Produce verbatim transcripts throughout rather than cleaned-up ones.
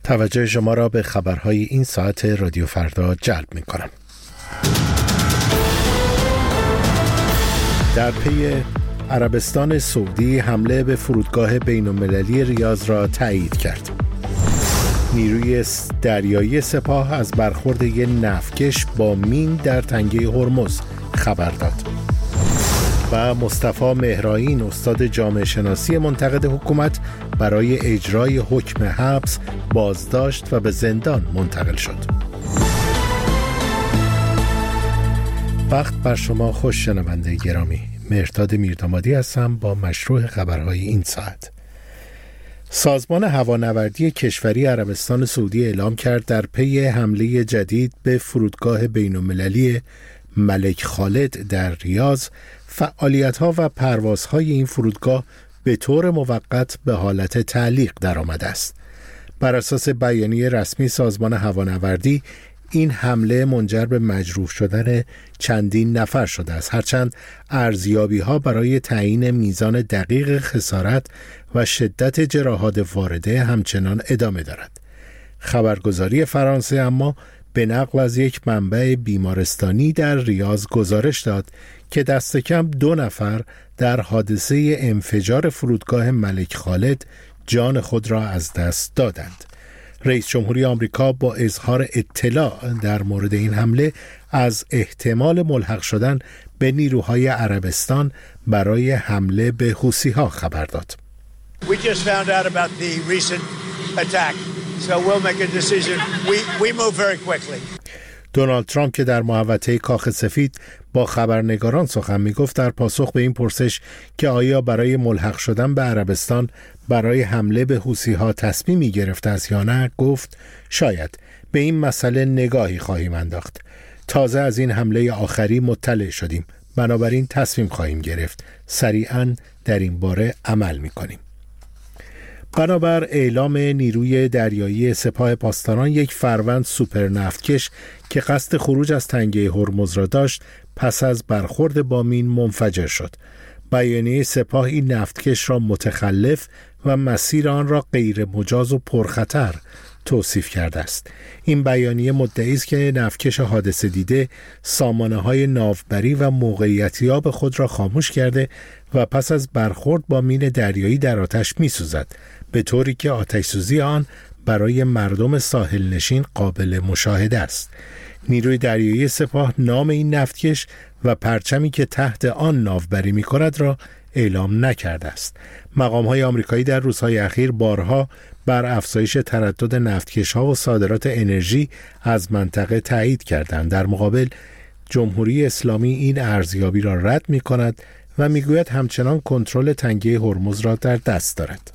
توجه شما را به خبرهای این ساعت رادیو فردا جلب می کنم. در پی عربستان سعودی حمله به فرودگاه بین‌المللی ریاض را تایید کرد. نیروی دریایی سپاه از برخورد یک نفتکش با مین در تنگه هرمز خبر داد. و مصطفی مهرائین استاد جامعه شناسی منتقد حکومت برای اجرای حکم حبس بازداشت و به زندان منتقل شد. وقت بر شما خوش شنونده گرامی. مهرداد میردامادی هستم با مشروع خبرهای این ساعت. سازمان هوانوردی کشوری عربستان سعودی اعلام کرد در پی حمله جدید به فرودگاه بین‌المللی ملک خالد در ریاض، فعالیت‌ها و پروازهای این فرودگاه به طور موقت به حالت تعلیق درآمده است. بر اساس بیانیه رسمی سازمان هوانوردی، این حمله منجر به مجروح شدن چندین نفر شده است، هرچند ارزیابی‌ها برای تعیین میزان دقیق خسارت و شدت جراحات وارده همچنان ادامه دارد. خبرگزاری فرانسه اما به نقل از یک منبع بیمارستانی در ریاض گزارش داد که دست کم دو نفر در حادثه انفجار فرودگاه ملک خالد جان خود را از دست دادند. رئیس جمهوری آمریکا با اظهار اطلاع در مورد این حمله از احتمال ملحق شدن به نیروهای عربستان برای حمله به حوثی‌ها خبر داد. We just found out about the recent attack. So we'll make a decision. We we move very quickly. دونالد ترامپ که در محوطه کاخ سفید با خبرنگاران سخن می‌گفت، در پاسخ به این پرسش که آیا برای ملحق شدن به عربستان برای حمله به حوثی‌ها تصمیمی گرفته است یا نه، گفت شاید به این مسئله نگاهی خواهیم انداخت. تازه از این حمله آخری مطلع شدیم، بنابراین تصمیم خواهیم گرفت. سریعاً در این باره عمل می‌کنیم. بنابر اعلام نیروی دریایی سپاه پاسداران، یک فروند سوپر نفتکش که قصد خروج از تنگه هرمز را داشت پس از برخورد با مین منفجر شد. بیانیه سپاه این نفتکش را متخلف و مسیر آن را غیر مجاز و پرخطر توصیف کرده است. این بیانیه مدعی است که نفتکش حادثه دیده سامانه‌های ناوبری و موقعیتیاب خود را خاموش کرده و پس از برخورد با مین دریایی در آتش می‌سوزد، به طوری که آتش‌سوزی آن برای مردم ساحل نشین قابل مشاهده است. نیروی دریایی سپاه نام این نفتکش و پرچمی که تحت آن ناوبری می‌کند را اعلام نکرده است. مقام‌های آمریکایی در روزهای اخیر بارها بر افزایش تردد نفتکش‌ها و صادرات انرژی از منطقه تایید کردند. در مقابل جمهوری اسلامی این ارزیابی را رد می‌کند و می‌گوید همچنان کنترل تنگه هرمز را در دست دارد.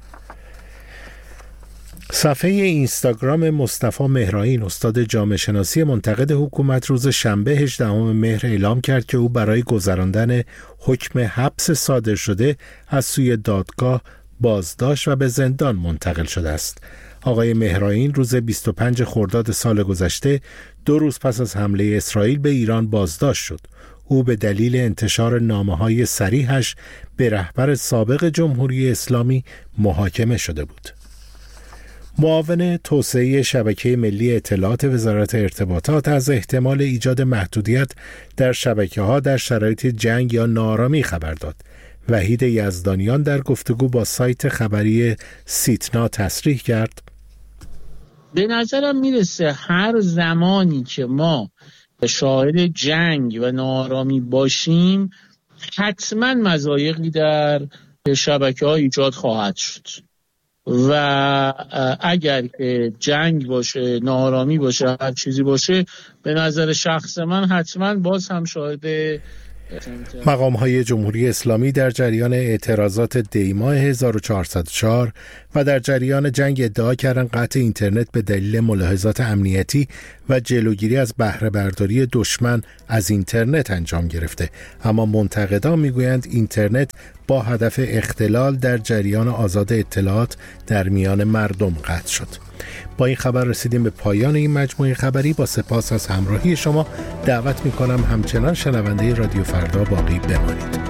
صفحه اینستاگرام مصطفی مهرائین استاد جامعه شناسی منتقد حکومت روز شنبه هجدهم مهر اعلام کرد که او برای گذراندن حکم حبس صادر شده از سوی دادگاه بازداشت و به زندان منتقل شده است. آقای مهرائین روز بیست و پنجم خرداد سال گذشته، دو روز پس از حمله اسرائیل به ایران بازداشت شد. او به دلیل انتشار نامه‌های صریحش به رهبر سابق جمهوری اسلامی محاکمه شده بود. معاون توسعه شبکه ملی اطلاعات وزارت ارتباطات از احتمال ایجاد محدودیت در شبکه‌ها در شرایط جنگ یا ناآرامی خبر داد. وحید یزدانیان در گفتگو با سایت خبری سیتنا تصریح کرد: به نظرم میرسه هر زمانی که ما شاهد جنگ و ناآرامی باشیم، حتما مضایقی در شبکه‌ها ایجاد خواهد شد و اگر که جنگ باشه، ناآرامی باشه، هر چیزی باشه، به نظر شخص من حتما باز هم شاهد مقام‌های جمهوری اسلامی در جریان اعتراضات دی‌ماه هزار و چهارصد و چهار و در جریان جنگ ادعا کردند قطع اینترنت به دلیل ملاحظات امنیتی و جلوگیری از بهره برداری دشمن از اینترنت انجام گرفته، اما منتقدان میگویند اینترنت با هدف اختلال در جریان آزاد اطلاعات در میان مردم قطع شد. با این خبر رسیدیم به پایان این مجموعه خبری. با سپاس از همراهی شما دعوت می‌کنم همچنان شنونده رادیو فردا باقی بمانید.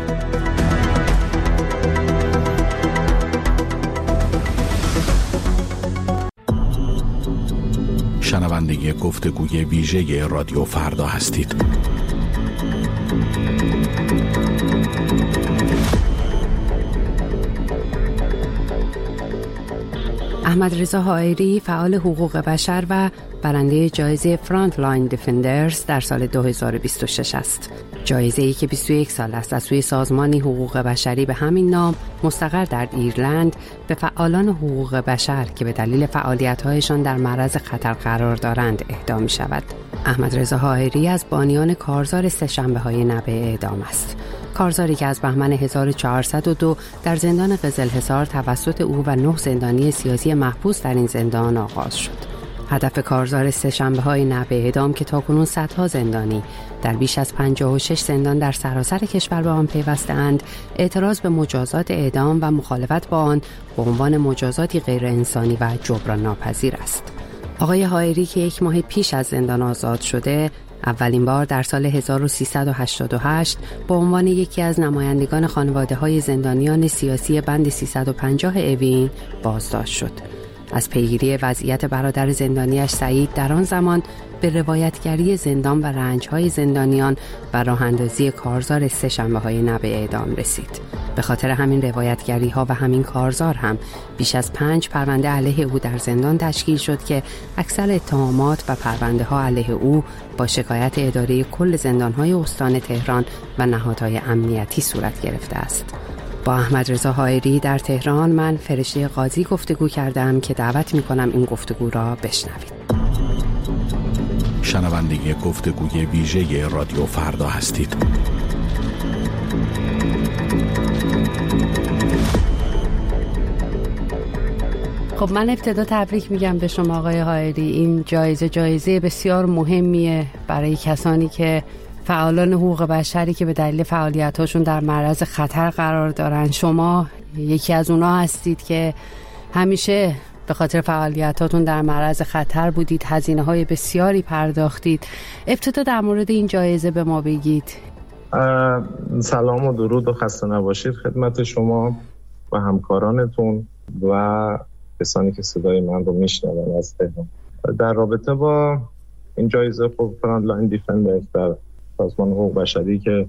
شنونده گفتگوی ویژه رادیو فردا هستید. احمد رضا حائری، فعال حقوق بشر و برنده جایزه فرانت لاین دیفندرز در سال دو هزار و بیست و شش است. جایزه‌ای که بیست و یک سال است از سوی سازمان حقوق بشری به همین نام مستقر در ایرلند به فعالان حقوق بشر که به دلیل فعالیت‌هایشان در معرض خطر قرار دارند اهدا می‌شود. احمد رضا حائری از بانیان کارزار سه‌شنبه‌های نبع اعدام است. کارزاری که از بهمن هزار و چهارصد و دو در زندان قزلحصار توسط او و نه زندانی سیاسی محبوس در این زندان آغاز شد. هدف کارزار سه‌شنبه‌های نبع اعدام که تاکنون صدها زندانی در بیش از پنجاه و شش زندان در سراسر کشور به آن پیوسته‌اند، اعتراض به مجازات اعدام و مخالفت با آن به عنوان مجازاتی غیر انسانی و جبران ناپذیر است. آقای حائری که یک ماه پیش از زندان آزاد شده، اولین بار در سال هزار و سیصد و هشتاد و هشت به عنوان یکی از نمایندگان خانواده‌های زندانیان سیاسی بند سیصد و پنجاه اوین بازداشت شد. از پیگیری وضعیت برادر زندانیش سعید در آن زمان به روایتگری زندان و رنج‌های زندانیان و راه اندازی کارزار سه‌شنبه‌های نبع اعدام رسید. به خاطر همین روایتگری‌ها و همین کارزار هم بیش از پنج پرونده علیه او در زندان تشکیل شد که اکثر اتهامات و پرونده‌ها علیه او با شکایت اداره کل زندان‌های استان تهران و نهادهای امنیتی صورت گرفته است. با احمد رضا حائری در تهران من فرشته قاضی گفتگو کردم که دعوت می‌کنم این گفتگو را بشنوید. شنونده گفتگوی ویژه رادیو فردا هستید. خب من ابتدا تبریک میگم به شما آقای حائری. این جایزه جایزه بسیار مهمیه برای کسانی که فعالان حقوق بشری که به دلیل فعالیتاشون در معرض خطر قرار دارن. شما یکی از اونا هستید که همیشه به خاطر فعالیتاتون در معرض خطر بودید، هزینه‌های بسیاری پرداختید. ابتدا در مورد این جایزه به ما بگید. سلام و درود و خسته نباشید خدمت شما و همکارانتون و کسانی که صدای من رو میشنون از تهران. در رابطه با این جایزه خب فرانت لاین دیفندرز در سازمان حقوق بشری که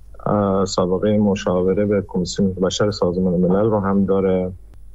سابقه مشاوره به کمیسیون حقوق بشر سازمان ملل رو هم داره،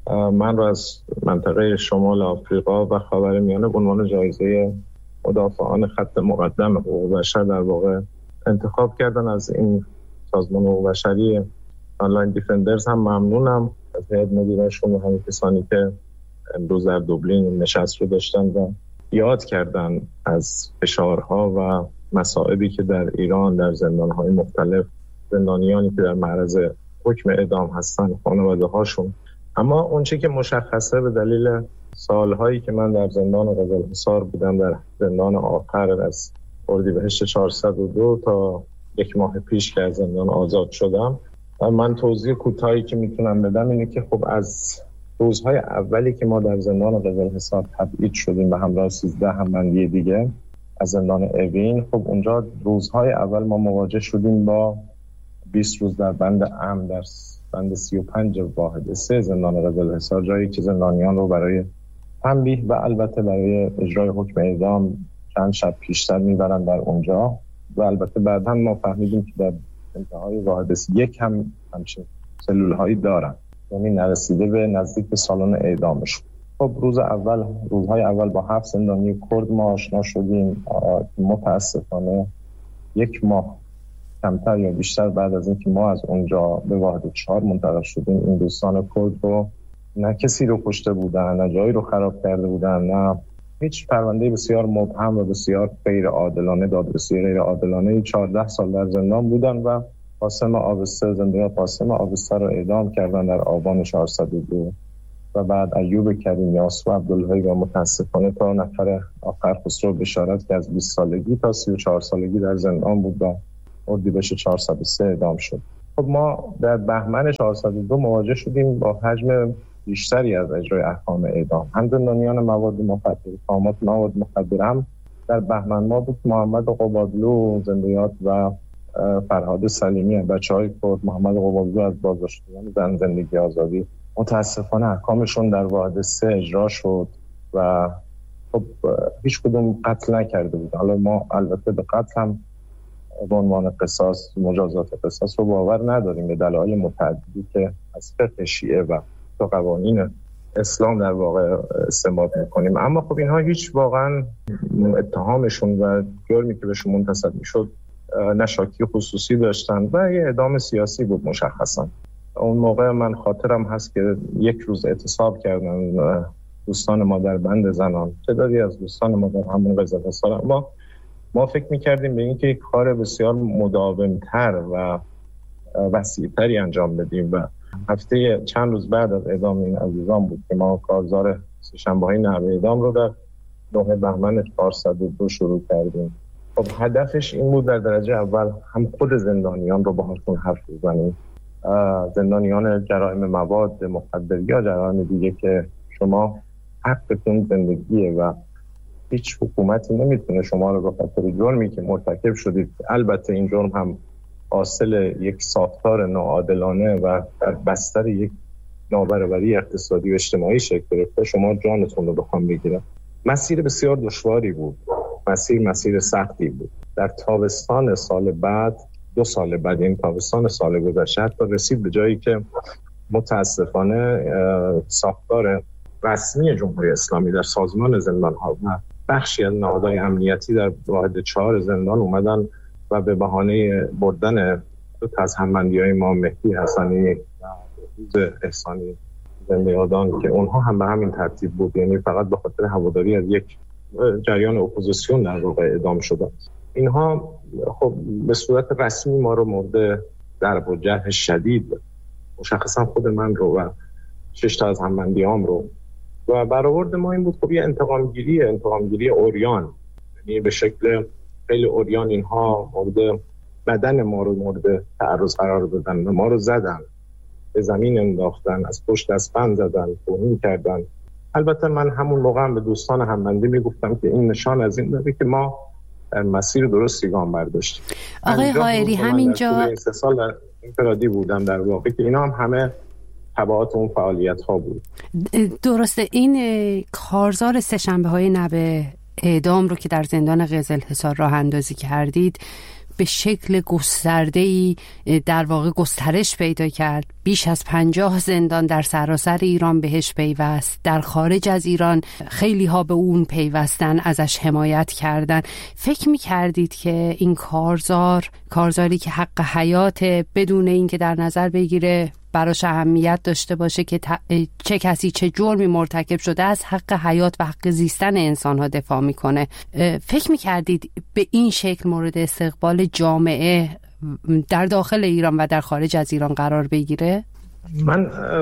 من رو از منطقه شمال آفریقا و خاورمیانه به عنوان جایزه مدافعان خط مقدم حقوق بشر در واقع انتخاب کردن. از این سازمان حقوق بشری آنلاین دیفندرز هم ممنونم، از هیئت مدیره‌شون و همه کسانی که امروز در دوبلین نشست رو داشتن و یاد کردن از فشارها و مصائبی که در ایران در زندان‌های مختلف زندانیانی که در معرض حکم اعدام هستن، خانواده هاشون. اما اون چیزی که مشخصه به دلیل سالهایی که من در زندان قزلحصار بودم، در زندان آخر از اردیبهشت چهارصد و دو تا یک ماه پیش که از زندان آزاد شدم، من توضیح کوتاهی که میتونم بدم اینه که خب از روزهای اولی که ما در زندان قزلحصار تبعید شدیم به همراه سیزده همبندی دیگه از زندان اوین، خب اونجا روزهای اول ما مواجه شدیم با بیست روز در بند امن، در بند سی و پنج واحد سه زندان قزلحصار، جایی که زندانیان رو برای تنبیه و البته برای اجرای حکم اعدام چند شب پیشتر میبرن در اونجا. و البته بعدا ما فهمیدیم که در انتهای واحد یک هم همچین سلول هایی دارن، یعنی نرسیده به نزدیک به سالن اعدامش. خب روز اول روزهای اول با هفت زندانی کرد ما آشنا شدیم. متاسفانه یک ماه کمتر یا بیشتر بعد از اینکه ما از اونجا به واحد چهار منتقل شدیم، این دوستان کرد رو نه کسی رو کشته بودن، نه جایی رو خراب کرده بودن، نه هیچ پرونده بسیار مبهم و بسیار غیر عادلانه، دادرسی غیر عادلانه. چهارده سال در زندان بودن و قاسم آبسته، زنده قاسم آبسته رو اعدام کردن در آبان چهارصد و دو و بعد ایوب کریمیاس و عبدالهی و متاسفانه تا نفر آخر خسرو بشارت که از بیست سالگی تا سی و چهار سالگی در زندان بود و اردیبهشت چهارصد و سه اعدام شد. خب ما در بهمن چهارصد و دو مواجه شدیم با حجم بیشتری از اجرای احکام اعدام، هم زندانیان مواد مخدر، اتهامات مواد مخدر. هم در بهمن ما بود محمد قبادلو زندیات و فرهاد سلیمی بچهای کرد. محمد قبادلو از بازداشتگان زن زندگی آزادی، متاسفانه احکامشون در واحد سه اجرا شد و خب هیچ کدوم قتل نکرده بود. حالا ما البته به قتل هم به عنوان قصاص، مجازات قصاص رو باور نداریم به دلایل متعددی که از فقه شیعه و تا قوانین اسلام در واقع استنباط میکنیم. اما خب اینها هیچ واقعا اتهامشون و جرمی که بهشون منتسب میشد نه شاکی خصوصی داشتن و یه اعدام سیاسی بود مشخصا. اون موقع من خاطرم هست که یک روز اعتصاب کردن دوستان ما در بند زنان، تعدادی از دوستان ما در همون قزل حصار. ما ما فکر میکردیم به اینکه یک کار بسیار مداومتر و وسیع‌تری انجام بدیم و هفته چند روز بعد از اعدام این عزیزان بود که ما کارزار سه‌شنبه‌های نحوه اعدام رو در نه بهمن چهارصد و دو شروع کردیم. خب هدفش این بود در درجه اول هم خود زندانیان رو باهاشون حرف بزنیم، زندانیان جرایم مواد مخدر یا جرایم دیگه که شما حقتون زندگیه و هیچ حکومتی نمیتونه شما رو به خاطر جرمی که مرتکب شدید، البته این جرم هم حاصل یک ساختار ناعادلانه و در بستر یک نابرابری اقتصادی و اجتماعی شکل گرفته، شما جانتون رو بخوام بگیرم. مسیر بسیار دشواری بود، مسیر مسیر سختی بود. در تابستان سال بعد، دو سال بعد، این تابستان سال گذشته حتی رسید به جایی که متاسفانه ساختار رسمی جمهوری اسلامی در سازمان زندان‌ها و بخشی از نهادهای امنیتی در واحد چهار زندان اومدن و به بهانه بردن دو تا از همبندی‌های ما، مهدی حسنی و بهروز احسانی زنده یادان، که اونها هم به همین ترتیب بود، یعنی فقط به خاطر هواداری از یک جریان اپوزیسیون در واقع اعدام شدن. اینها خب به صورت رسمی ما رو مورد ضرب و جرح شدید، مشخصا خود من رو و شش تا از همبندیام رو، و برآورد ما این بود خب یه انتقامگیری انتقامگیری اوریان، یعنی به شکل خیلی اوریان اینها مورد بدن ما رو مورد تعرض قرار دادن و ما رو زدن، به زمین انداختن، از پشت اسپند زدن، توهین کردن. البته من همون موقع هم به دوستان همبندی میگفتم که این نشان از این داره که ما در مسیر درستی گام برداشتیم. آقای حائری همینجا این سه سال در انفرادی بودم در واقع که اینا هم همه تبعات اون فعالیت ها بود. درسته. این کارزار سه‌شنبه های نو اعدام رو که در زندان قزل حصار راه اندازی کردید به شکل گسترده‌ای در واقع گسترش پیدا کرد. بیش از پنجاه زندان در سراسر ایران بهش پیوست. در خارج از ایران خیلی ها به اون پیوستن، ازش حمایت کردن. فکر می کردید که این کارزار کارزاری که حق حیات، بدون اینکه در نظر بگیره براش اهمیت داشته باشه که چه کسی چه جرمی مرتکب شده، از حق حیات و حق زیستن انسان‌ها دفاع میکنه، فکر میکردید به این شکل مورد استقبال جامعه در داخل ایران و در خارج از ایران قرار بگیره؟ من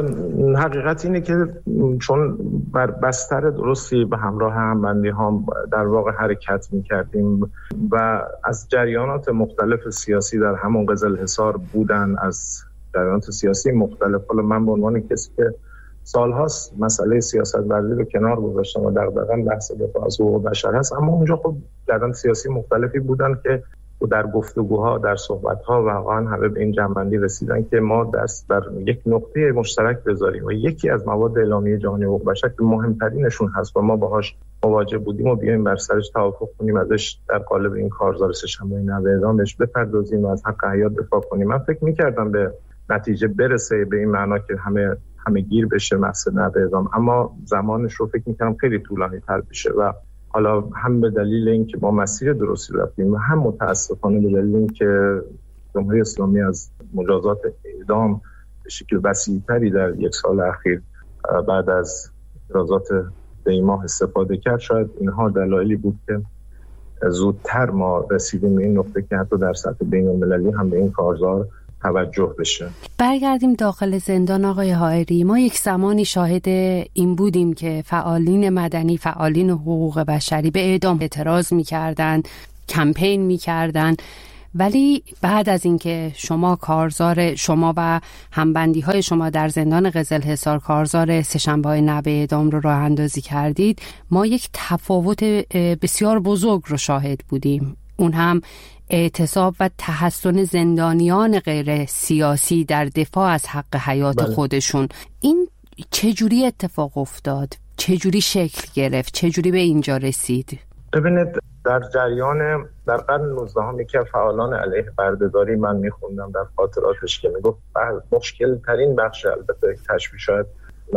حقیقت اینه که چون بر بستر درستی به همراه همبندی ها در واقع حرکت میکردیم و از جریانات مختلف سیاسی در همون قزل حصار بودن، از جریانات سیاسی مختلف. حالا من به عنوان کسی که سالهاست مسئله سیاست ورزی رو کنار گذاشتم و دغدغه‌ام بحث دفاع از حقوق بشر هست، اما اونجا خب جریانات سیاسی مختلفی بودن که در گفتگوها، در صحبت‌ها واقعا همه به این جنبندی رسیدن که ما دست بر یک نقطه مشترک بذاریم و یکی از مواد اعلامیه جهانی حقوق بشر که مهمترینشون هست و ما باهاش مواجه بودیم و بیایم بر سرش توافق کنیم، ازش در قالب این کارزار سه‌شنبه نو اعدام بهش بپردازیم و از حق حیات دفاع کنیم. من فکر می‌کردم به نتیجه برسه به این معنا که همه همه گیر بشه مسئله نو اعدام، اما زمانش رو فکر می‌کردم خیلی طولانی‌تر بشه و حالا هم به دلیل اینکه ما مسیر درستی رفتیم و هم متاسفانه به دلیل اینکه جمهوری اسلامی از مجازات اعدام به شکل وسیع‌تری در یک سال اخیر بعد از اعتراضات دی ماه استفاده کرد، شاید اینها دلایلی بود که زودتر ما رسیدیم به این نقطه که حتی در سطح بین‌المللی هم به این کارزار توجه بشه. برگردیم داخل زندان. آقای حائری، ما یک زمانی شاهد این بودیم که فعالین مدنی، فعالین حقوق بشری به اعدام اعتراض می‌کردند، کمپین می‌کردند، ولی بعد از اینکه شما کارزار شما و همبندی‌های شما در زندان قزل حصار کارزار سه‌شنبه‌های نو اعدام رو راه اندازی کردید، ما یک تفاوت بسیار بزرگ رو شاهد بودیم. اون هم اعتصاب و تحصن زندانیان غیر سیاسی در دفاع از حق حیات بله. خودشون. این چجوری اتفاق افتاد چجوری شکل گرفت؟ چجوری به اینجا رسید؟ ببینید در جریان در قرن نوزدهم یکی از فعالان علیه بردهداری من میخوندم در خاطراتش که میگفت مشکل ترین بخش، البته تشبیه شاید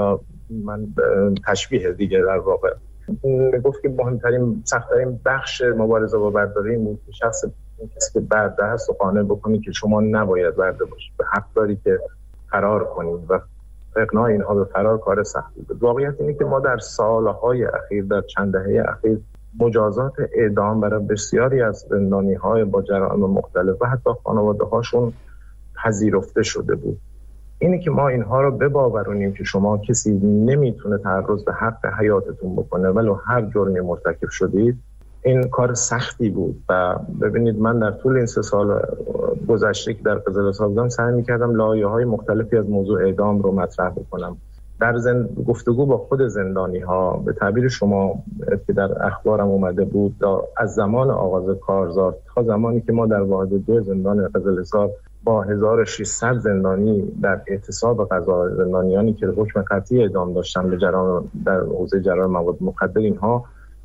من تشبیه دیگه در واقع میگفت که مهمترین سخت‌ترین بخش مبارزه با بردهداری این بود که شخص کسی که برده هست و قانع بکنی که شما نباید برده باشید، به حق داری که فرار کنید و اقناع اینها به فرار کار سختی بود. واقعیت اینه که ما در سالهای اخیر، در چند دهه اخیر مجازات اعدام برای بسیاری از زندانی‌های با جرائم مختلف و حتی خانواده‌هاشون پذیرفته شده بود. اینه که ما اینها رو بباورونیم که شما کسی نمیتونه تعرض به حق حیاتتون بکنه ولو هر جرمی مرتکب شدید، این کار سختی بود. و ببینید من در طول این سه سال گذشته که در قزل‌حصار بودم سعی می‌کردم لایه‌های مختلفی از موضوع اعدام رو مطرح بکنم. در زند... گفتگو با خود زندانی‌ها، به تعبیر شما که در اخبارم اومده بود، از زمان آغاز کارزار تا زمانی که ما در واحد دو زندان قزل‌حصار با هزار و ششصد زندانی در اعتصاب قضا، زندانیانی که حکم قطعی اعدام داشتن به جرائم در حوزه جرائم مواد مخدر، اینها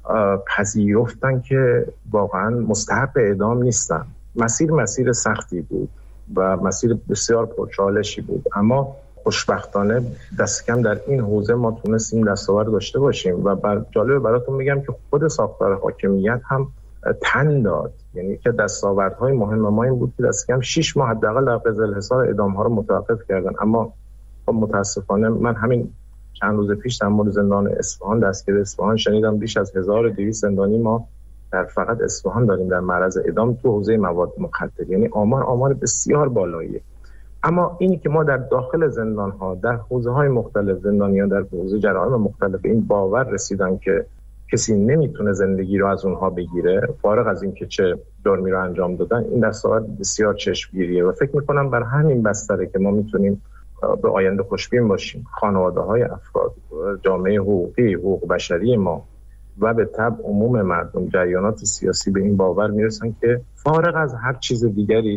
پذیرفتن که واقعا مستحق اعدام نیستن. مسیر مسیر سختی بود و مسیر بسیار پرچالشی بود، اما خوشبختانه دست کم در این حوزه ما تونستیم دستاورد داشته باشیم و بر جالب براتون میگم که خود ساختار حاکمیت هم تن داد. یعنی که دستاوردهای مهم ما این بود که دست کم شش ماه حداقل در قزل‌حصار اعدام‌ها رو متوقف کردن. اما متاسفانه من همین چند روز پیش در مورد زندان اصفهان، دستگیر اصفهان شنیدم بیش از هزار و دویست زندانی ما در فقط اصفهان داریم در معرض اعدام تو حوزه مواد مخدر. یعنی آمار آمار بسیار بالاییه. اما اینی که ما در داخل زندان‌ها در حوزه‌های مختلف، زندانیان در حوزه جرائم مختلف این باور رسیدن که کسی نمیتونه زندگی رو از اونها بگیره فارغ از اینکه چه جرمی رو انجام دادن، این دستاورد بسیار چشمگیریه و فکر می‌کنم بر همین بستره که ما میتونیم به آینده خوشبین باشیم. خانواده‌های افراد، جامعه حقوقی، حقوق بشری ما و به تبع عموم مردم، جریانات سیاسی به این باور میرسن که فارغ از هر چیز دیگری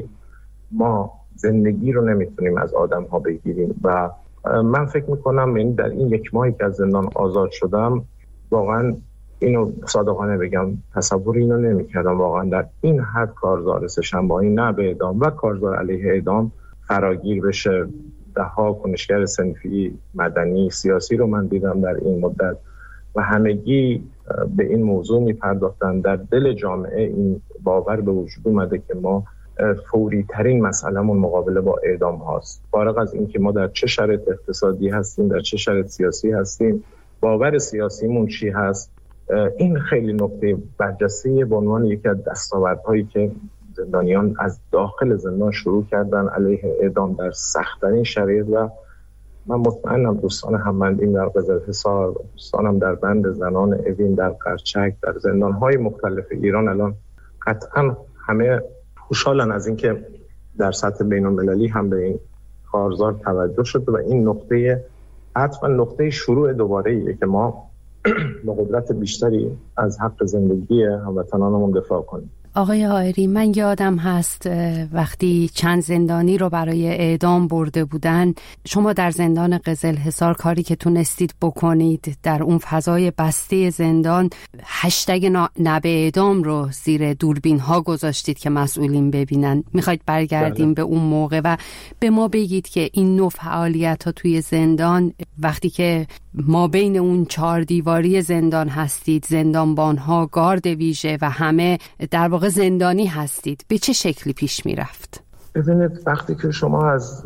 ما زندگی رو نمیتونیم از آدم‌ها بگیریم. و من فکر می‌کنم یعنی در این یک ماهی که از زندان آزاد شدم واقعا اینو صادقانه بگم تصور اینو نمی‌کردم واقعا در این حد کارزار سه‌شنبه‌ای نه به اعدام و کارزار علیه اعدام فراگیر بشه. ده ها کنشگر صنفی، مدنی، سیاسی رو من دیدم در این مدت و همگی به این موضوع می‌پرداختن. در دل جامعه این باور به وجود اومده که ما فوری ترین مسئله‌مون مقابله با اعدام هاست. فارغ از اینکه ما در چه شرایط اقتصادی هستیم، در چه شرایط سیاسی هستیم، باور سیاسیمون چی هست، این خیلی نکته برجسته به عنوان یکی از دستاوردهایی که زندانیان از داخل زندان شروع کردن علیه اعدام در سخت‌ترین شرایط. و من مطمئنم دوستان هم‌بندیم در قزل‌حصار، دوستانم در بند زنان اوین، در قرچک، در زندان‌های مختلف ایران الان قطعاً همه خوشحالن از اینکه در سطح بین‌المللی هم به این کارزار توجه شده و این نقطه عطف و نقطه شروع دوباره‌ایه که ما با قدرت بیشتری از حق زندگی هموطنانمون دفاع کنیم. آقای حائری، من یادم هست وقتی چند زندانی رو برای اعدام برده بودن، شما در زندان قزل‌حصار کاری که تونستید بکنید در اون فضای بسته زندان، هشتگ نبه اعدام رو زیر دوربین ها گذاشتید که مسئولین ببینن. میخواید برگردیم به اون موقع و به ما بگید که این نوع فعالیت ها توی زندان، وقتی که ما بین اون چهار دیواری زندان هستید، زندانبان ها، گارد ویژه و همه در واقع زندانی هستید، به چه شکلی پیش می رفت؟ ببینید وقتی که شما از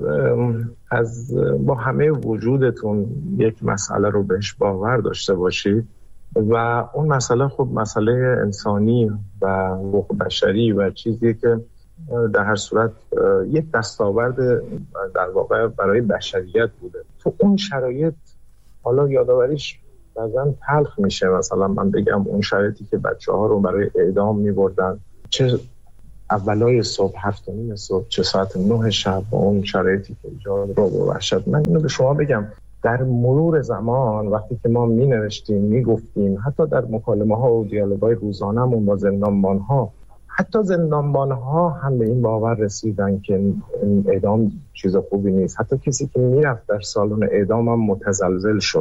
از با همه وجودتون یک مسئله رو بهش باور داشته باشید و اون مسئله خب مسئله انسانی و حقوق بشری و چیزی که در هر صورت یک دستاورد در واقع برای بشریت بوده، تو اون شرایط حالا یادآوریش بعضن تلخ میشه. مثلا من بگم اون شرایطی که بچه ها رو برای اعدام میبردن، چه اولای صبح، هفت و نیم صبح، چه ساعت نه شب، با اون شرایطی که ایجاد رو و وحشت. من اینو به شما بگم در مرور زمان وقتی که ما می نوشتیم، می گفتیم، حتی در مکالمه ها و دیالوگ‌های روزانه‌مون با زندانبان ها، حتی زندانبان ها هم به این باور رسیدن که اعدام چیز خوبی نیست. حتی کسی که میرفت در سالن اعدام هم متزلزل شد.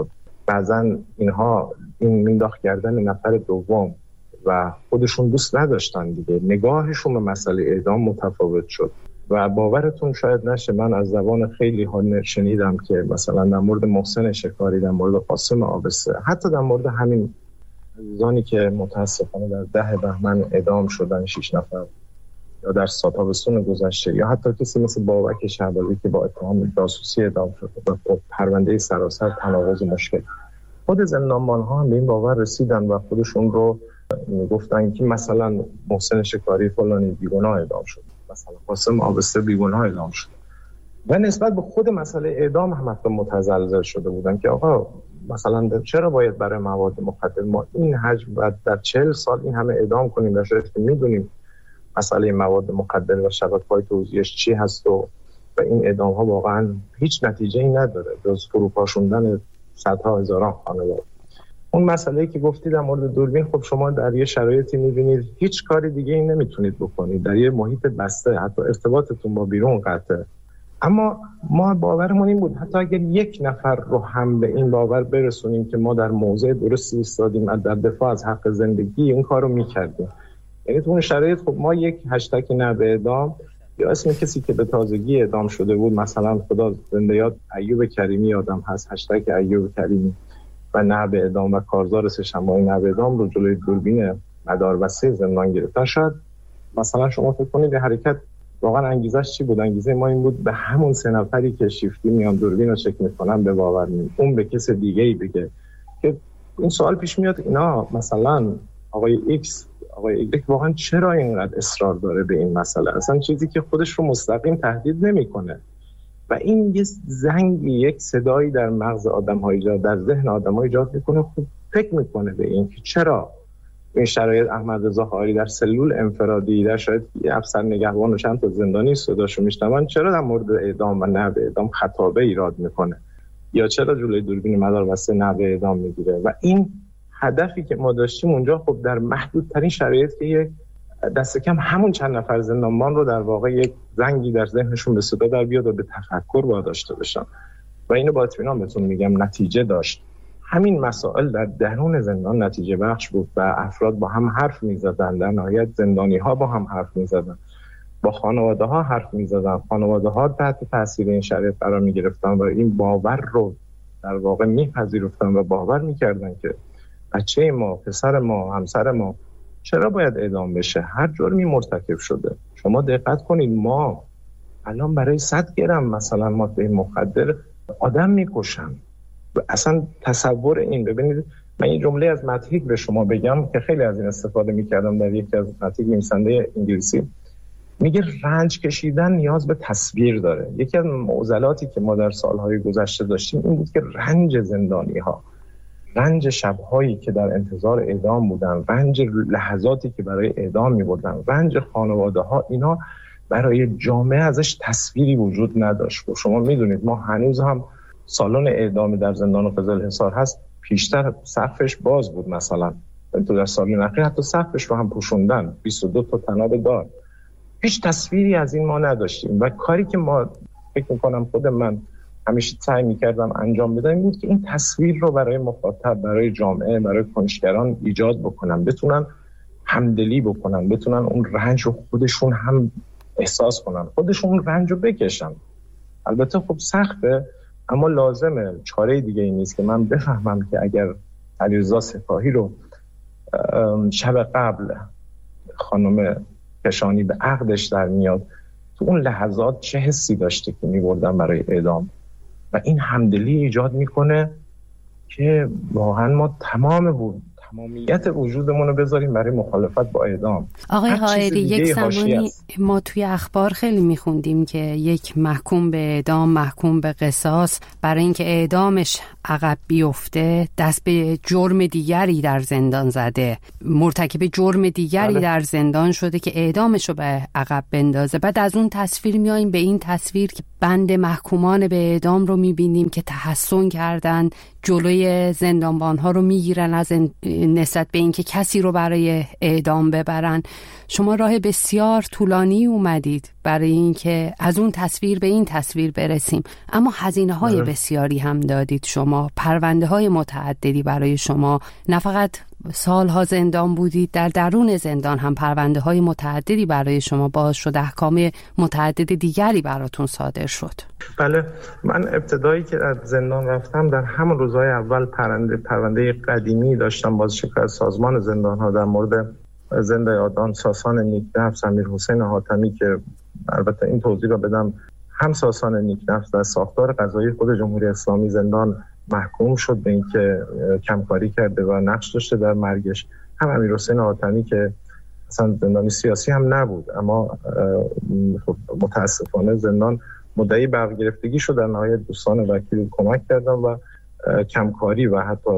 بعضا اینها این مینداخت کردن نفر دوم و خودشون دوست نداشتن دیگه، نگاهشون به مسئله اعدام متفاوت شد. و باورتون شاید نشه، من از زبان خیلی ها شنیدم که مثلا در مورد محسن شکاری، در مورد قاسم آبسته، حتی در مورد همین عزیزانی که متاسفانه در ده بهمن اعدام شدن شش نفر، یا در تابستون گذشته، یا حتی کسی مثل بابک شهبازی که با اتهام جاسوسی اعدام شد و پرونده سراسر تناقض مشکل. خود زندانبان‌ها هم به این باور رسیدن و خودشون رو میگفتن که مثلا محسن شکاری فلانی بیگناه اعدام شد، مثلا قاسم آبسته بیگناه اعدام شد، و نسبت به خود مسئله اعدام هم حتی متزلزل شده بودن که آقا مثلا چرا باید برای مواد مخدر ما این حجم و در چهل سال این همه اعدام کنیم، در صورتی که میدونیم مسئله مواد مخدر و شبکه‌های توزیعش چی هست و, و این اعدام ها واقعا هیچ نتیجه‌ای نداره جز فروپاشوندن صدها هزاران خانواده. اون مسئله‌ای که گفتید در مورد دوربین، خب شما در یه شرایطی می‌بینید هیچ کاری دیگه ای نمیتونید بکنید، در یه محیط بسته، حتی ارتباطتون با بیرون قطعه. اما ما باورمون این بود حتی اگر یک نفر رو هم به این باور برسونیم که ما در موضع درستی ایستادیم در دفاع از حق زندگی، اون کارو می‌کردیم. یعنی تو اون شرایط خب ما یک هشتگ نه به اعدام یا اسم کسی که به تازگی اعدام شده بود، مثلا خدا زنده یاد ایوب کریمی آدم هست، هشتگ ایوب کریمی و نه به اعدام و کارزار سه‌شنبه‌ای نه به اعدام رو جلوی دوربین مداربسته زندان گرفتن. شاید مثلا شما فکر کنید به حرکت واقعا انگیزش چی بود؟ انگیزه ما این بود به همون سه نفری که شیفتی میان دوربین رو چک میکنن به باور نیم، اون به کس دیگه‌ای بگه که این سوال پیش میاد اینا مثلا آقای ایکس آقای ایگرک واقعا چرا اینقدر اصرار داره به این مسئله، اصلا چیزی که خودش رو مستقیم تهدید نمیکنه. و این یه زنگی، یک صدایی در مغز آدم‌ها ایجاد، در ذهن آدم‌ها ایجاد میکنه، خب فکر میکنه به این که چرا این شرایط احمد رضا حائری در سلول انفرادی، در شاید یه افسر نگهبان و چند تا زندانی صداشو میشنون، چرا در مورد اعدام و نه به اعدام خطابه ایراد میکنه، یا چرا جلوی دوربین مداربسته نه به اعدام میگیره. و این هدفی که ما داشتیم اونجا خب در محدودترین شرایط که یک دست کم همون چند نفر زندانبان رو در واقع یک زنگی در ذهنشون به صدا در بیاد و به تفکر واداشته بشن. و اینو با اطمینان بهتون میگم نتیجه داشت. همین مسائل در درون زندان نتیجه بخش بود و افراد با هم حرف میزدن، در نهایت زندانی ها با هم حرف میزدن، با خانواده ها حرف میزدن، خانواده ها تحت تاثیر این شرایط قرار میگرفتن و این باور رو در واقع میپذیرفتن و باور میکردن که بچه ما، پسر ما، همسر ما چرا باید اعدام بشه؟ هر جرمی مرتکب شده. شما دقت کنید ما الان برای صد گرم مثلا ماده مخدر آدم میکشن. اصلا تصور این، ببینید من این جمله از متحیک به شما بگم که خیلی از این استفاده میکردم در یکی از متحیک نویسنده انگلیسی، میگه رنج کشیدن نیاز به تصویر داره. یکی از معضلاتی که ما در سالهای گذشته داشتیم این بود که رنج زندانی ها، رنج شب‌هایی که در انتظار اعدام بودن، رنج لحظاتی که برای اعدام می‌بردن، رنج خانواده‌ها، اینا برای جامعه ازش تصویری وجود نداشت. و شما می‌دونید ما هنوز هم سالن اعدام در زندان قزلحصار هست، پیشتر سقفش باز بود، مثلا تو در سالن اخیر حتی سقفش رو هم پوشوندن، بیست و دو تا تناب دار. هیچ تصویری از این ما نداشتیم و کاری که ما فکر می‌کنم خود من همیشه سعی می‌کردم انجام بدم این بود که این تصویر رو برای مخاطب، برای جامعه، برای کنشگران ایجاد بکنم، بتونن همدلی بکنن، بتونن اون رنج رو خودشون هم احساس کنن، خودشون اون رنج رو بکشن. البته خب سخته، اما لازمه، چاره دیگه ای نیست که من بفهمم که اگر علیرضا سپاهی رو شب قبل خانم کشانی به عقدش در میاد، تو اون لحظات چه حسی داشته که می‌بردن برای اعدام، و این همدلی ایجاد میکنه که واقعا ما تمام بود تمامیت وجودمون رو بذاریم برای مخالفت با اعدام. آقای حائری، یک زمانی ما توی اخبار خیلی میخوندیم که یک محکوم به اعدام، محکوم به قصاص، برای اینکه اعدامش عقب بیفته دست به جرم دیگری در زندان زده، مرتکب جرم دیگری بله. در زندان شده که اعدامش رو به عقب بندازه. بعد از اون تصویر میاییم به این تصویر که بند محکومان به اعدام رو میبینیم که تحسن کردن، جلوی زندانبان‌ها رو میگیرن از نسبت به اینکه کسی رو برای اعدام ببرن. شما راه بسیار طولانی اومدید برای اینکه از اون تصویر به این تصویر برسیم، اما هزینه‌های بسیاری هم دادید شما، پرونده‌های متعددی برای شما، نه فقط سالها زندان بودید، در درون زندان هم پرونده‌های متعددی برای شما باز شد، احکام متعدد دیگری براتون صادر شد. بله، من ابتدایی که از زندان رفتم در همون روزهای اول پرونده پرونده قدیمی داشتم بازشکست از سازمان زندان‌ها در مورد زنده یادان ساسان نیکنفس امیرحسین حاتمی که البته این توضیح رو بدم، هم ساسان نیکنفس در ساختار قضایی خود جمهوری اسلامی زندان محکوم شد به اینکه کمکاری کرده و نقش داشته در مرگش، هم امیرحسین حاتمی که اصلا زندانی سیاسی هم نبود اما متاسفانه زندان مدعی برگرفتگی شد. در نهایت دوستان وکیل کمک کردن و کمکاری و حتی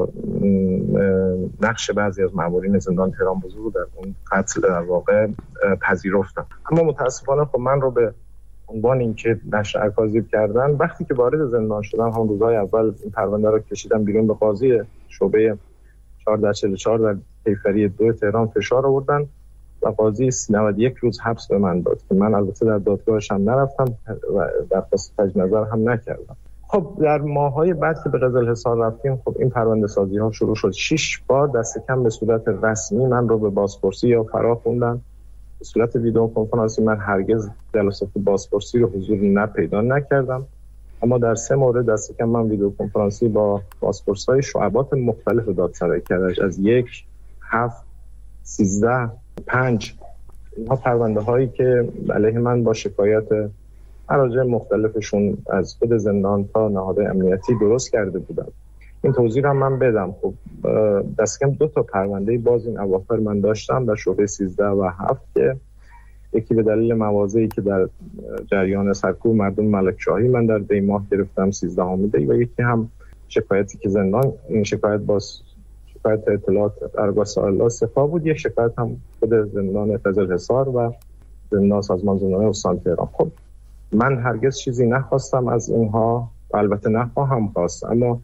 نقش بعضی از مامورین زندان تهران بزرگ در اون قتل در واقع پذیرفتن. اما متاسفانه خب من رو به عنوان اینکه نشر اکاذیب کردن، وقتی که وارد زندان شدم هم روزهای اول این پرونده رو کشیدم بیرون، به قاضی شعبه چهارصد و چهل و چهار در کیفری دو تهران فشار آوردن و قاضی نود و یک روز حبس به من داد که من البته در دادگاهش هم نرفتم و درخواست تجدید نظر هم نکردم. خب در ماهای بعد که به قزلحصار رفتیم، خب این پرونده سازی ها شروع شد. شش بار دست کم به صورت رسمی من رو به بازپرسی یا فرا خوندن. به صورت ویدیو کنفرانسی من هرگز جلسات بازپرسی رو حضور نه پیدا نکردم، اما در سه مورد دست کم من ویدیو کنفرانسی با بازپرسای شعبات مختلف دادسرایی کردم، از یک، هفت، سیزده، پنج. اینها پرونده هایی که علیه من با شکایت مراجع مختلفشون از خود زندان تا نهادهای امنیتی درست کرده بودن. این توضیح هم من بدم. خب دست کم دو تا پرونده باز این اواخر من داشتم در شعبه سیزده و هفت که یکی به دلیل مواضعی که در جریان سرکوب مردم ملکشاهی من در دی ماه گرفتم سیزده امیده و یکی هم شکایتی که زندان، این شکایت باز شکایت اطلاعات ارگاه سائلا صفا بود، یک شکایت هم خود زندان قزلحصار و زندان سازمان زندان استان تهران. خب من هرگز چیزی نخواستم از اینها و البته نخواهم خواست، اما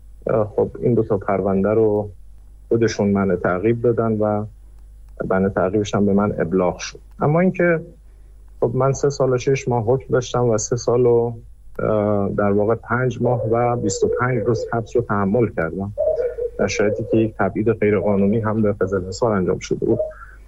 خب این دو تا پرونده رو خودشون من تعقیب دادن و من تعقیبش هم به من ابلاغ شد. اما اینکه خب من سه سال و شش ماه حکم داشتم و سه سال و در واقع پنج ماه و بیست و پنج روز حبس رو تحمل کردم در شرایطی که یک تبعید غیر قانونی هم در قزلحصار انجام شده بود.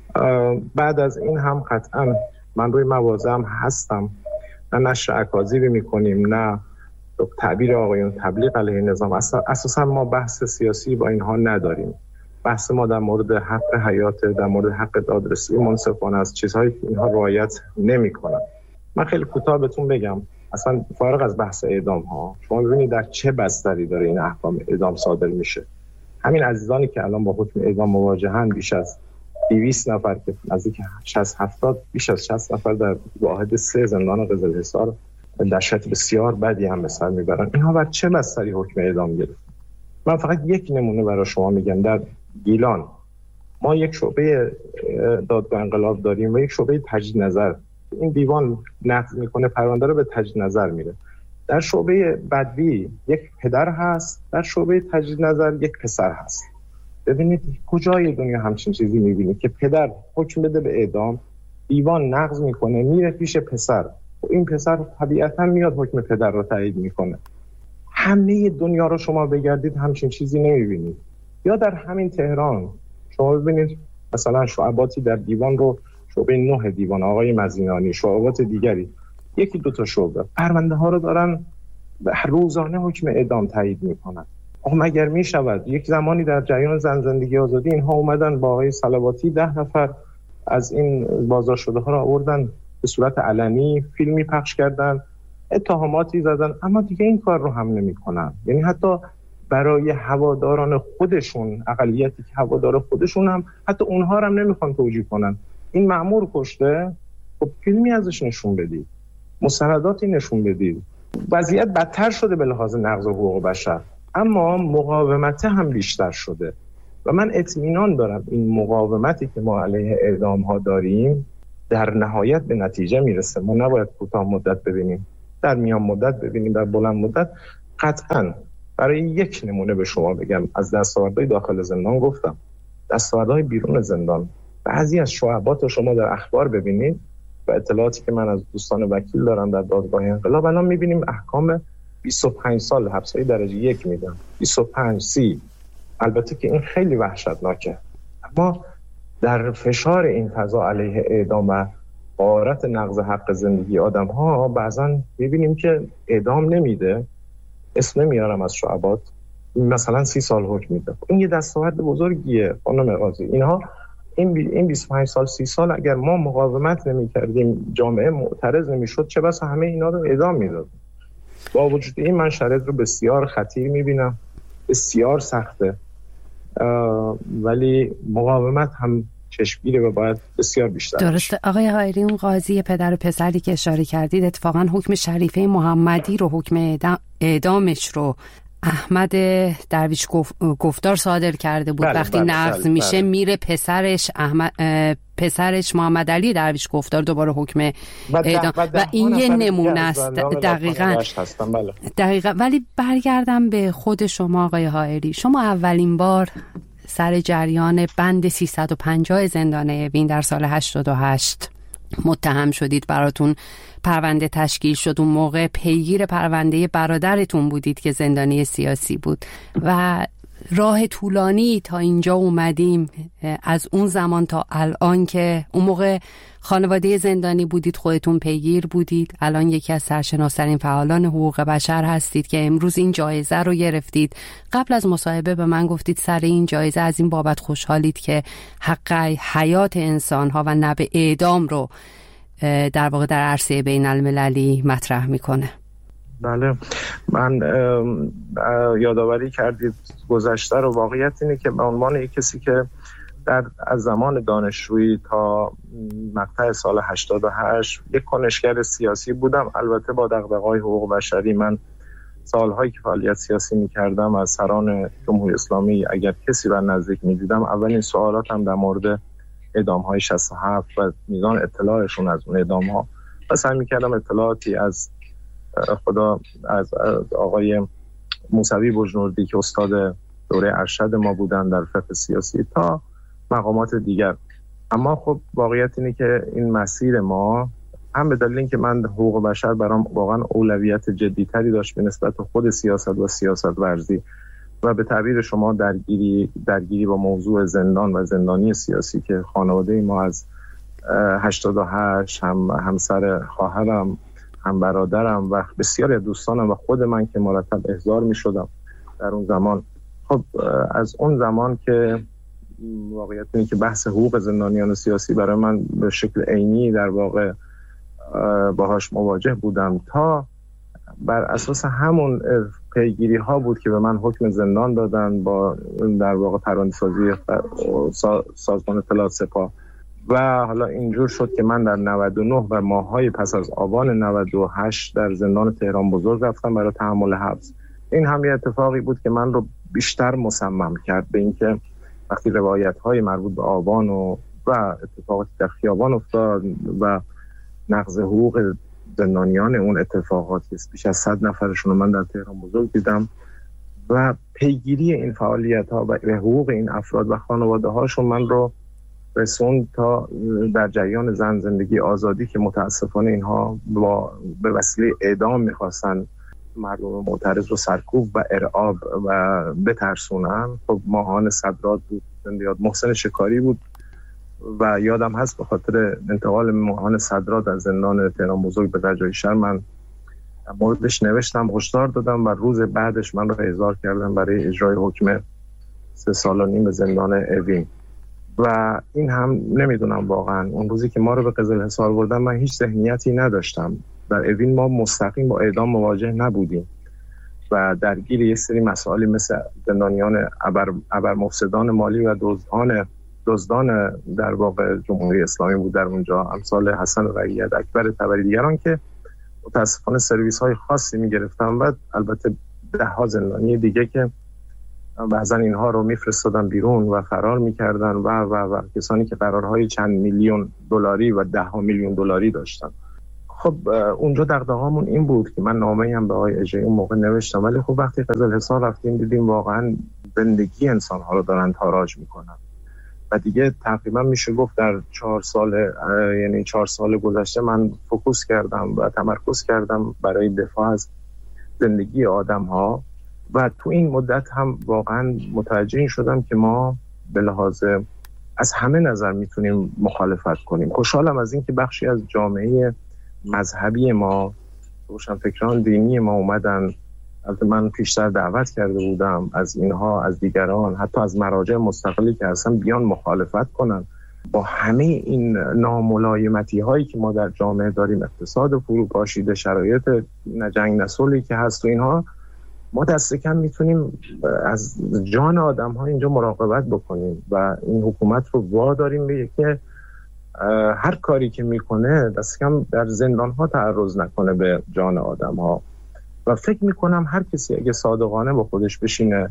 بعد از این هم قطعا من روی مواضع هم هستم، نه نشر اکاذیبی میکنیم نه تعبیر آقایون تبلیغ علیه نظام. اساسا ما بحث سیاسی با اینها نداریم. بحث ما در مورد حق حیات، در مورد حق دادرسی منصفانه است، چیزهایی که اینها رعایت نمیکنن. من خیلی کوتاه بهتون بگم، اصلا فارغ از بحث اعدام ها، شما ببینید در چه بستری داره این احکام اعدام صادر میشه. همین عزیزانی که الان با حکم اعدام مواجهن، بیش از دویست نفر که نزدیک شصت هفتاد بیش از شصت نفر در واحد سه زندان قزلحصار در شرایط بسیار بدی هم به سر میبرن. اینها بر چه بستری حکم اعدام گرفتن؟ من فقط یک نمونه برای شما میگم. در گیلان ما یک شعبه دادگاه انقلاب داریم و یک شعبه تجدید نظر. این دیوان نقض میکنه، پرونده رو به تجدید نظر میره. در شعبه بدوی یک پدر هست، در شعبه تجدید نظر یک پسر هست. ببینید کجای دنیا همچین چیزی میبینید که پدر حکم بده به اعدام، دیوان نقض میکنه میره پیش پسر، این پسر طبیعتا میاد حکم پدر رو تایید میکنه. همه دنیا رو شما بگردید همچین چیزی نمیبینید. یا در همین تهران شما ببینید مثلا شعباتی در دیوان رو، شعبه نه دیوان آقای مزینانی، شعبات دیگری، یکی دو تا شعبه پرونده ها رو دارن روزانه حکم اعدام تایید میکنن. آخه مگر میشود؟ یک زمانی در جریان زن زندگی آزادی اینها اومدن با آقای صلواتی ده نفر از این بازداشت شده ها رو آوردن به صورت علنی فیلمی پخش کردن، اتهاماتی زدن، اما دیگه این کار رو هم نمی‌کنن. یعنی حتی برای هواداران خودشون، اقلیتی که هوادار خودشون هم حتی اونها رو هم نمیخوان توجیه کنن. این مأمور کشته، خب فیلمی ازش نشون بدید، مستنداتی نشون بدید. وضعیت بدتر شده به لحاظ نقض حقوق بشر، اما مقاومت هم بیشتر شده و من اطمینان دارم این مقاومتی که ما علیه اعدام ها داریم در نهایت به نتیجه میرسه. ما نباید کوتاه مدت ببینیم، در میان مدت ببینیم، در بلند مدت قطعاً برای یک نمونه به شما بگم، از دستاوردهای داخل زندان گفتم، دستاوردهای بیرون زندان، بعضی از شعبات رو شما در اخبار ببینید و اطلاعاتی که من از دوستان وکیل دارم در دادگاه انقلاب، الان میبینیم احکام بیست و پنج سال حبس‌های درجه یک میدن، بیست و پنج سی. البته که این خیلی وحشتناکه، اما در فشار این فضا علیه اعدام و غارت نقض حق زندگی آدم ها بعضا میبینیم که اعدام نمیده، اسم نمیارم از شعبات، مثلا سی سال حکم میده. این یه دستاورد بزرگیه خانم قاضی. اینها این این بیست و پنج سال سی سال اگر ما مقاومت نمی‌کردیم، جامعه معترض نمی‌شد، چه بسا همه اینا رو اعدام می‌دادیم. با وجود این من شرایط رو بسیار خطیر می‌بینم، بسیار سخته، ولی مقاومت هم چشمگیره و باید بسیار بیشتر. درسته آقای حائری، اون قاضی پدر و پسری که اشاره کردید اتفاقا حکم شریفه محمدی رو، حکم اعدامش رو احمد درویش گفتار صادر کرده بود. بله، وقتی بله، نقض بله، میشه بله. میره پسرش احمد پسرش محمد علی درویش گفتار دوباره حکم اعدام و, و این یه نمونه است. دقیقاً بله. دقیقاً. ولی برگردم به خود شما آقای حائری، شما اولین بار سر جریان بند سیصد و پنجاه زندان اوین در سال هشتاد و هشت متهم شدید، براتون پرونده تشکیل شد. اون موقع پیگیر پرونده برادرتون بودید که زندانی سیاسی بود و راه طولانی تا اینجا اومدیم، از اون زمان تا الان که اون موقع خانواده زندانی بودید، خودتون پیگیر بودید، الان یکی از سرشناس‌ترین فعالان حقوق بشر هستید که امروز این جایزه رو گرفتید. قبل از مصاحبه به من گفتید سر این جایزه از این بابت خوشحالید که حق حیات انسان‌ها و نه به اعدام رو در واقع در عرصه بین المللی مطرح میکنه. بله، من یادآوری کردید گذشته رو. واقعیت اینه که به عنوان یک کسی که در از زمان دانشجویی تا مقطع سال هشتاد و هشت یک کنشگر سیاسی بودم، البته با دغدغه‌های حقوق بشری. من سالهایی که فعالیت سیاسی می‌کردم از سران جمهوری اسلامی اگر کسی رو نزدیک می‌دیدم، اولین سوالاتم در مورد اعدام‌های شصت و هفت و میزان اطلاعشون از اون اعدام‌ها و سعی می‌کردم اطلاعاتی از خدا از, از آقای موسوی بجنوردی که استاد دوره ارشد ما بودن در فقه سیاسی تا مقامات دیگر. اما خب واقعیت اینه که این مسیر ما هم به دلیل اینکه من حقوق بشر برام واقعا اولویت جدی‌تری داشت به نسبت خود سیاست و سیاست ورزی و به تعبیر شما درگیری درگیری با موضوع زندان و زندانی سیاسی که خانواده ما از هشتاد و هشت هم همسر خواهرم، هم برادرم و بسیاری دوستانم و خود من که مرتب احضار می شدم در اون زمان. خب از اون زمان که واقعیت اینه که بحث حقوق زندانیان سیاسی برای من به شکل عینی در واقع باهاش مواجه بودم، تا بر اساس همون پیگیری ها بود که به من حکم زندان دادن با در واقع پرونده‌سازی سازمان اطلاعات سپاه و حالا اینجور شد که من در نود و نه و ماه‌های پس از آبان نود و هشت در زندان تهران بزرگ رفتم برای تحمل حبس. این هم یه اتفاقی بود که من رو بیشتر مصمم کرد به اینکه وقتی روایت‌های مربوط به آبان و و اتفاقاتی در خیابان افتاد و نقض حقوق زندانیان اون اتفاقاتی است، بیش از صد نفرشون رو من در تهران بزرگ دیدم و پیگیری این فعالیت‌ها و حقوق این افراد و خانواده‌هاشون من رو رسوند تا در جریان زن زندگی آزادی که متاسفانه اینها با به وسیله اعدام می‌خواستن مردم معترض رو سرکوب و ارعاب و بترسونن. خب ماهان صدرات بود، یاد محسن شکاری بود و یادم هست به خاطر انتقال ماهان صدرات از زندان تهران بزرگ به رجایی شهر من موردش نوشتم، هشدار دادم و روز بعدش من رو احضار کردم برای اجرای حکم سه سال و نیم به زندان اوین. و این هم نمیدونم واقعا اون روزی که ما رو به قزلحصار بردن من هیچ ذهنیتی نداشتم. در اوین ما مستقیم با اعدام مواجه نبودیم و درگیر یه سری مسائلی مثل زندانیان ابر ابر مفسدان مالی و دزدان دزدان در واقع جمهوری اسلامی بود در اونجا، امثال حسن رعیت، اکبر طبری دیگران که متاسفانه سرویس های خاصی میگرفتن و البته ده ها زندانی دیگه که بعضا اینها رو میفرستادن بیرون و فرار میکردن و و و کسانی که قرارهای چند میلیون دلاری و ده ها میلیون دلاری داشتن. خب اونجا دغدغه‌مون این بود که من نامه‌ای هم به آقای اژه‌ای اون موقع نوشتم، ولی خب وقتی قزل‌حصار رفتیم دیدیم واقعا زندگی انسان‌ها رو دارن تاراج میکنن و دیگه تقریبا میشه گفت در چهار سال یعنی چهار سال گذشته من فوکوس کردم و تمرکز کردم برای دفاع از زندگی آدم‌ها و تو این مدت هم واقعا متوجه این شدم که ما به لحاظ از همه نظر میتونیم مخالفت کنیم. خوشحالم از این که بخشی از جامعه مذهبی ما، روشنفکران دینی ما اومدن. البته من پیشتر دعوت کرده بودم از اینها، از دیگران، حتی از مراجع مستقلی که اصلا بیان مخالفت کنن با همه این ناملایمتی هایی که ما در جامعه داریم، اقتصاد فروپاشیده، شرایط نجنگ نسلی که هست و اینها. ما دست کم میتونیم از جان آدم ها اینجا مراقبت بکنیم و این حکومت رو واداریم به که هر کاری که میکنه دست کم در زندان ها تعرض نکنه به جان آدم ها. و فکر میکنم هر کسی اگه صادقانه با خودش بشینه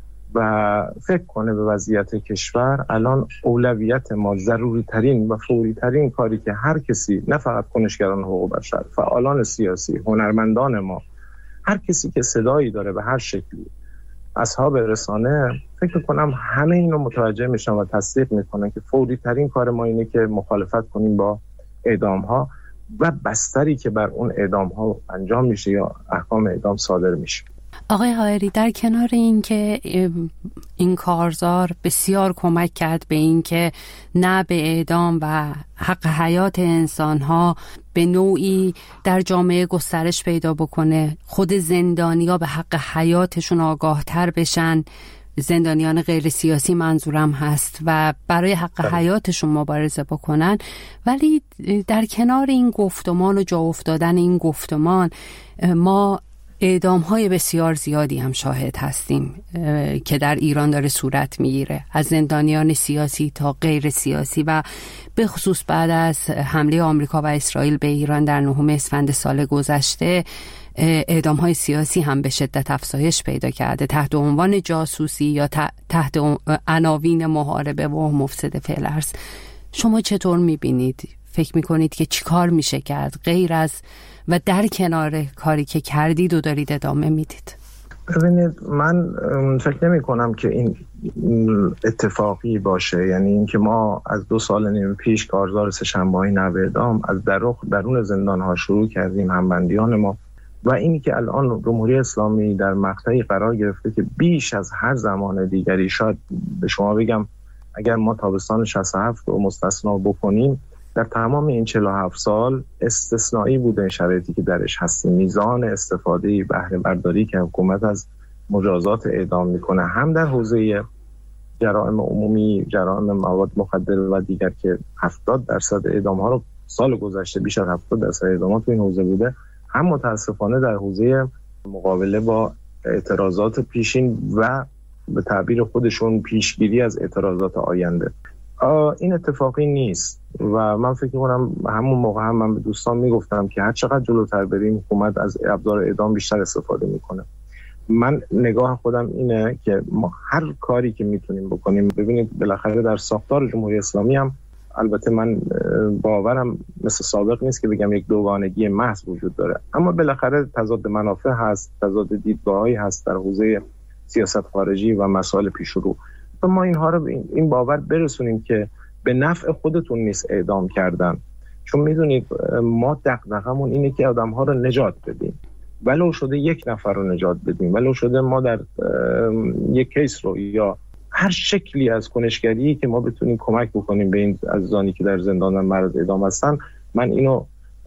و فکر کنه به وضعیت کشور، الان اولویت ما ضروری ترین و فوری ترین کاری که هر کسی، نه فقط کنشگران حقوق بشر، فعالان سیاسی، هنرمندان ما، هر کسی که صدایی داره به هر شکلی، اصحاب رسانه، فکر کنم همه اینو متوجه میشن و تصدیق میکنن که فوری ترین کار ما اینه که مخالفت کنیم با اعدام ها و بستری که بر اون اعدام ها انجام میشه یا احکام اعدام صادر میشه. آقای حائری، در کنار این که این کارزار بسیار کمک کرد به این که نه به اعدام و حق حیات انسان‌ها به نوعی در جامعه گسترش پیدا بکنه، خود زندانی‌ها به حق حیاتشون آگاه‌تر بشن، زندانیان غیر سیاسی منظورم هست، و برای حق حیاتشون مبارزه بکنن، ولی در کنار این گفتمان و جا افتادن این گفتمان ما اعدام های بسیار زیادی هم شاهد هستیم که در ایران داره صورت میگیره، از زندانیان سیاسی تا غیر سیاسی، و به خصوص بعد از حمله آمریکا و اسرائیل به ایران در نهم اسفند سال گذشته اعدام های سیاسی هم به شدت افزایش پیدا کرده تحت عنوان جاسوسی یا تحت عناوین محاربه و مفسد فعل ارض. شما چطور میبینید؟ فکر میکنید که چی کار میشه کرد غیر از و در کنار کاری که کردید و دارید ادامه میدید؟ ببینید، من فکر نمی کنم که این اتفاقی باشه، یعنی اینکه ما از دو سال نیم پیش کارزار سه‌شنبه‌های نو اعدام از درون درون زندان ها شروع کردیم، همبندیان ما، و اینی که الان جمهوری اسلامی در مقطعی قرار گرفته که بیش از هر زمان دیگری، شاید به شما بگم اگر ما تابستان شصت و هفت رو مستثنا بکنیم، در تمام این چهل و هفت سال استثنایی بوده شرایطی که درش هستیم. میزان استفاده بهره برداری که حکومت از مجازات اعدام میکنه، هم در حوزه جرائم عمومی، جرائم مواد مخدر و دیگر که هفتاد درصد اعدام ها رو سال گذشته، بیش از هفتاد درصد اعدامات تو این حوزه بوده، هم متاسفانه در حوزه مقابله با اعتراضات پیشین و به تعبیر خودشون پیشگیری از اعتراضات آینده. این اتفاقی نیست و من فکر کنم همون موقع هم من به دوستان میگفتم که هر چقدر جلوتر بریم حکومت از ابزار اعدام بیشتر استفاده میکنه. من نگاه خودم اینه که ما هر کاری که میتونیم بکنیم، ببینید بالاخره در ساختار جمهوری اسلامی هم، البته من باورم مثل سابق نیست که بگم یک دوگانگی محض وجود داره، اما بالاخره تضاد منافع هست، تضاد دیدگاه‌هایی هست در حوزه سیاست خارجی و مسائل پیش رو. ما اینها رو این باور برسونیم که به نفع خودتون نیست اعدام کردن، چون میدونید ما دغدغمون اینه که آدم‌ها رو نجات بدیم، ولو شده یک نفر رو نجات بدیم، ولو شده ما در یک کیس رو یا هر شکلی از کنشگری که ما بتونیم کمک بکنیم به این عزیزانی که در زندان معرض اعدام هستن، من اینو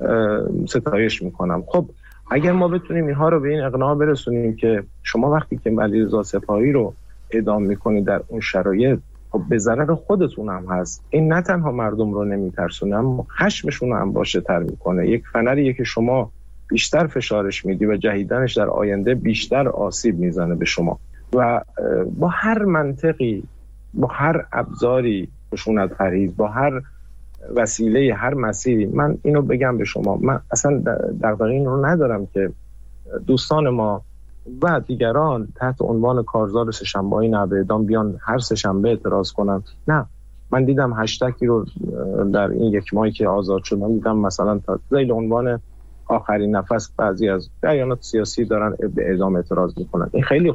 ستایش میکنم. خب اگر ما بتونیم اینها رو به این اقناع برسونیم که شما وقتی که علیرضا سپاهی رو اعدام میکنید در اون شرایط، خب به ضرر خودتون هم هست. این نه تنها مردم رو نمیترسونه، اما خشمشون هم باشه تر میکنه. یک فنریه که شما بیشتر فشارش میدی و جهیدنش در آینده بیشتر آسیب میزنه به شما. و با هر منطقی، با هر ابزاری، خشونت پرهیز، با هر وسیله، هر مسیری، من اینو بگم به شما، من اصلا دغدغه این رو ندارم که دوستان ما و دیگران تحت عنوان کارزار سه‌شنبه‌های نو اعدام بیان هر سه‌شنبه اعتراض کنن. نه، من دیدم هشتگی رو در این یک ماهی که آزاد شدم، دیدم مثلا ذیل عنوان آخرین نفس بعضی از جریانات سیاسی دارن به اعدام اعتراض میکنن. این خیلی